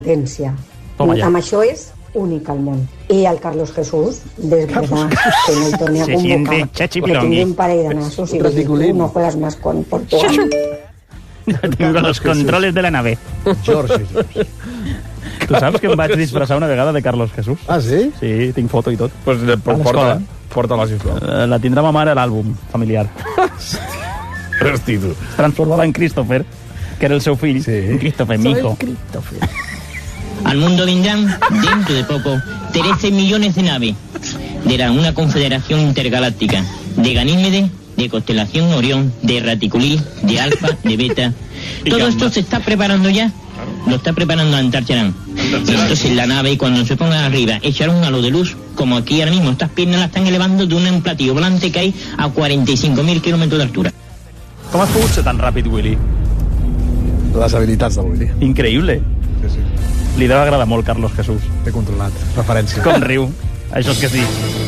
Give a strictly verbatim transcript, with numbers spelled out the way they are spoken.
potència. Toma ja. Amb això és únic al món. I el Carlos Jesús, desgradar, que no el torni a Se siente convocar, chachi le pirongui. tingui un parell de nassos i dir, tu no juegas más con Portugal. Tengo los controles de la nave. George, George. Tu saps que em vaig disfressar una vegada de Carlos Jesús? Ah, sí? Sí, tinc foto i tot. Pues, A pues l'escola. porta, porta-la, sisplau. Eh, La tindrà ma mare a l'àlbum familiar. Hosti, tu. Es transformava en Christopher, que era el seu fill. Sí. Christopher, mi hijo. Al mundo vendrán, dentro de poco, trece millones de naves de la, una confederación intergaláctica de Ganímedes, de Constelación Orión, de Raticulí, de Alfa, de Beta. Todo esto se está preparando ya. Lo está preparando Antarcharán. Entonces la nave, cuando se ponga arriba, echará un halo de luz, como aquí ahora mismo. Estas piernas las están elevando de un platillo volante que hay a cuarenta y cinco mil kilómetros de altura. Com has pogut ser tan ràpid, Willy? Les habilitats del Willy. Increïble. Sí, sí. Li deu agradar molt Carlos Jesús. T'he controlat. Referència. Com riu. Això és que sí.